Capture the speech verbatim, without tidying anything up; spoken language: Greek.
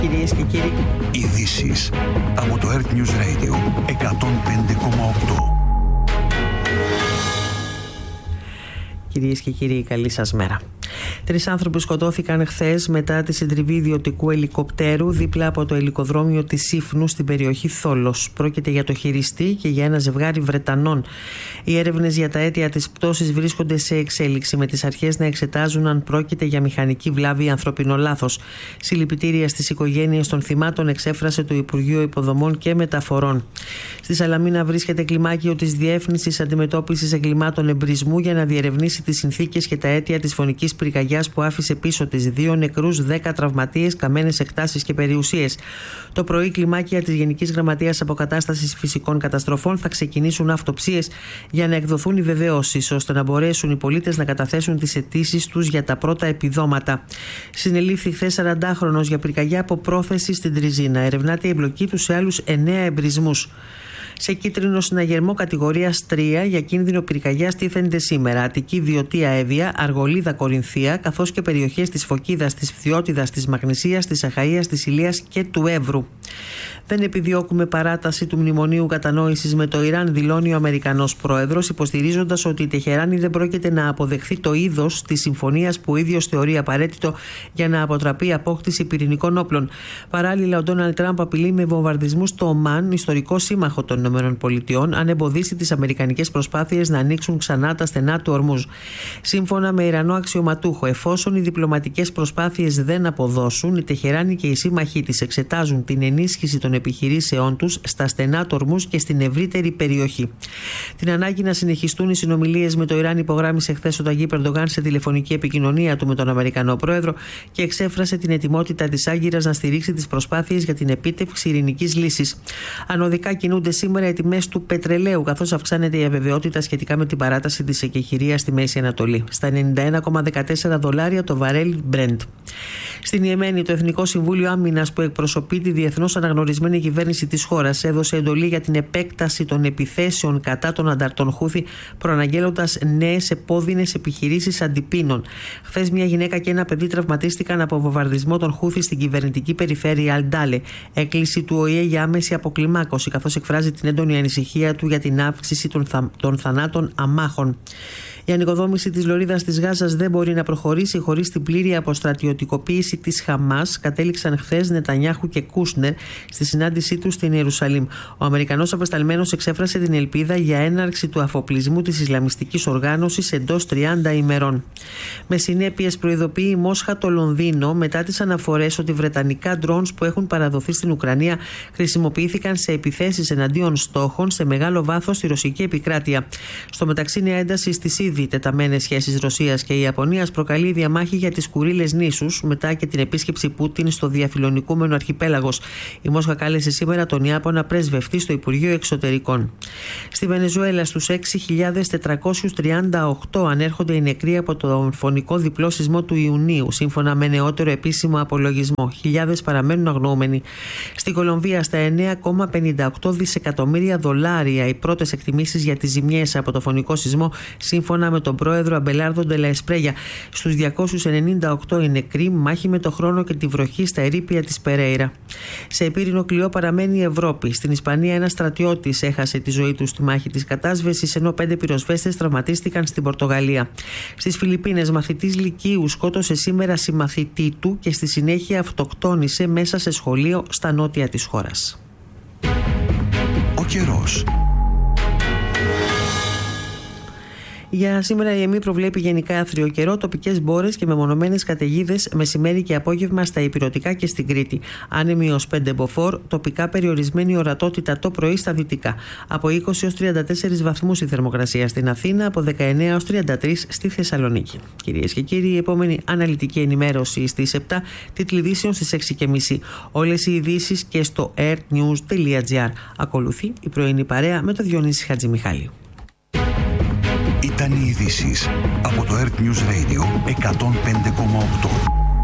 Κυρίες και κύριοι, ειδήσεις από το Earth News Radio εκατόν πέντε κόμμα οκτώ. Κυρίες και κύριοι, καλή σας μέρα. Τρεις άνθρωποι σκοτώθηκαν χθες μετά τη συντριβή ιδιωτικού ελικοπτέρου δίπλα από το ελικοδρόμιο της Σύφνου στην περιοχή Θόλος. Πρόκειται για το χειριστή και για ένα ζευγάρι Βρετανών. Οι έρευνες για τα αίτια της πτώσης βρίσκονται σε εξέλιξη, με τις αρχές να εξετάζουν αν πρόκειται για μηχανική βλάβη ή ανθρωπινό λάθος. Συλληπιτήρια στις οικογένειες των θυμάτων εξέφρασε το Υπουργείο Υποδομών και Μεταφορών. Στη Σαλαμίνα βρίσκεται κλιμάκιο της Διεύθυνσης Αντιμετώπισης Εγκλημάτων Εμπρισμού για να διερευνήσει τις συνθήκες και τα αίτια της φωνικής πυρκαγιάς που άφησε πίσω της δύο νεκρούς, δέκα τραυματίες, καμένες εκτάσεις και περιουσίες. Το πρωί, κλιμάκια της Γενικής Γραμματείας Αποκατάστασης Φυσικών Καταστροφών θα ξεκινήσουν αυτοψίες για να εκδοθούν οι βεβαιώσεις, ώστε να μπορέσουν οι πολίτες να καταθέσουν τις αιτήσεις τους για τα πρώτα επιδόματα. Συνελήφθη χθες σαραντάχρονος για πυρκαγιά από πρόθεση στην Τριζίνα. Ερευνάται η εμπλοκή του σε άλλους εννέα εμπρισμούς. Σε κίτρινο συναγερμό κατηγορίας τρία για κίνδυνο πυρκαγιάς τίθενται σήμερα Αττική, Βιωτία, Εύβοια, Αργολίδα, Κορινθία, καθώς και περιοχές της Φωκίδας, της Φθιώτιδας, της Μαγνησίας, της Αχαΐας, της Ηλίας και του Εύρου. Δεν επιδιώκουμε παράταση του μνημονίου κατανόησης με το Ιράν, δηλώνει ο Αμερικανός πρόεδρος, υποστηρίζοντας ότι η Τεχεράνη δεν πρόκειται να αποδεχθεί το είδος της συμφωνίας που ο ίδιος θεωρεί απαραίτητο για να αποτραπεί η απόκτηση πυρηνικών όπλων. Παράλληλα, ο Ντόναλντ Τραμπ απειλεί με βομβαρδισμούς στο Ομάν, ιστορικό σύμμαχο των ΗΠΑ, αν εμποδίσει τις αμερικανικές προσπάθειες να ανοίξουν ξανά τα στενά του Ορμούζ. Σύμφωνα με Ιρανό αξιωματούχο, εφόσον οι διπλωματικές προσπάθειες δεν αποδώσουν, η Τεχεράνη και οι σύμμαχοί της εξετάζουν την ενίσχυση των επιχειρήσεών τους στα στενά του Ορμούζ και στην ευρύτερη περιοχή. Την ανάγκη να συνεχιστούν οι συνομιλίες με το Ιράν υπογράμμισε χθες ο Ταγί Ερντογάν σε τηλεφωνική επικοινωνία του με τον Αμερικανό πρόεδρο και εξέφρασε την ετοιμότητα της Άγκυρας να στηρίξει τις προσπάθειες για την επίτευξη ειρηνικής λύσης. Ανωδικά κινούνται σήμερα οι τιμές του πετρελαίου, καθώς αυξάνεται η αβεβαιότητα σχετικά με την παράταση της εκεχηρίας στη Μέση Ανατολή. Στα ενενήντα ένα κόμμα δεκατέσσερα δολάρια το βαρέλ Brent. Στην Ιεμένη, το Εθνικό Συμβούλιο Άμυνας, που εκπροσωπεί τη διεθνώς αναγνωρισμένη κυβέρνηση της χώρας, έδωσε εντολή για την επέκταση των επιθέσεων κατά των ανταρτών Χούθη, προαναγγέλλοντας νέες επώδυνες επιχειρήσεις αντιπίνων. Χθες, μια γυναίκα και ένα παιδί τραυματίστηκαν από βομβαρδισμό των Χούθη στην κυβερνητική περιφέρεια Αλντάλε. Έκκληση του Ο Η Ε για άμεση αποκλιμάκωση, καθώς εκφράζει την έντονη ανησυχία του για την αύξηση των, θα... των θανάτων αμάχων. Η ανοικοδόμηση της λωρίδας της Γάζας δεν μπορεί να προχωρήσει χωρίς την πλήρη αποστρατιωτικοποίηση της Χαμάς, κατέληξαν χθες Νετανιάχου και Κούσνερ στη συνάντησή τους στην Ιερουσαλήμ. Ο Αμερικανός απεσταλμένος εξέφρασε την ελπίδα για έναρξη του αφοπλισμού της Ισλαμιστικής οργάνωσης εντός τριάντα ημερών. Με συνέπειες, προειδοποιεί η Μόσχα το Λονδίνο μετά τις αναφορές ότι βρετανικά ντρόουνς που έχουν παραδοθεί στην Ουκρανία χρησιμοποιήθηκαν σε επιθέσεις εναντίον στόχων σε μεγάλο βάθος στη ρωσική επικράτεια. Στο μεταξύ, νέα ένταση στις ήδη τεταμένες σχέσεις Ρωσίας και Ιαπωνίας προκαλεί διαμάχη για τις Κουρίλες νήσους μετά και την επίσκεψη Πούτιν στο διαφιλονικούμενο αρχιπέλαγος. Η Μόσχα κάλεσε σήμερα τον Ιάπωνα πρέσβευτη στο Υπουργείο Εξωτερικών. Στη Βενεζουέλα, στους έξι χιλιάδες τετρακόσιους τριάντα οκτώ ανέρχονται οι νεκροί από τον φωνικό διπλό σεισμό του Ιουνίου, σύμφωνα με νεότερο επίσημο απολογισμό. Χιλιάδες παραμένουν αγνοούμενοι. Στην Κολομβία, στα εννέα κόμμα πενήντα οκτώ δισεκατομμύρια δολάρια οι πρώτες εκτιμήσεις για τις ζημιές από το φωνικό σεισμό, σύμφωνα με τον πρόεδρο Αμπελάρδο Ντε Λα Εσπρέγια. Στους διακόσιους ενενήντα οκτώ οι νεκροί, μάχη με το χρόνο και τη βροχή στα ερείπια της Περέιρα. Σε επίρρηνο κλειό παραμένει η Ευρώπη. Στην Ισπανία, ένας στρατιώτης έχασε τη ζωή του στη μάχη της κατάσβεσης, ενώ πέντε πυροσβέστες τραυματίστηκαν στην Πορτογαλία. Στις Φιλιππίνες, μαθητής λυκείου σκότωσε σήμερα συμμαθητή του και στη συνέχεια αυτοκτόνησε μέσα σε σχολείο στα νότια της χώρας. Ο καιρός. Για σήμερα η ΕΜΗ προβλέπει γενικά άθριο καιρό, τοπικές μπόρες και μεμονωμένες καταιγίδες μεσημέρι και απόγευμα στα ηπειρωτικά και στην Κρήτη. Άνεμοι έως πέντε μποφόρ, τοπικά περιορισμένη ορατότητα το πρωί στα δυτικά. Από είκοσι έως τριάντα τέσσερις βαθμούς η θερμοκρασία στην Αθήνα, από δεκαεννέα έως τριάντα τρεις στη Θεσσαλονίκη. Κυρίες και κύριοι, η επόμενη αναλυτική ενημέρωση στις επτά, τίτλοι ειδήσεων στις έξι και μισή. Όλες οι ειδήσεις και στο earthnews τελεία gr. Ακολουθεί η πρωινή παρέα με τον Διονύση Χατζημιχάλη. Ήταν οι ειδήσεις από το Earth News Radio εκατόν πέντε κόμμα οκτώ.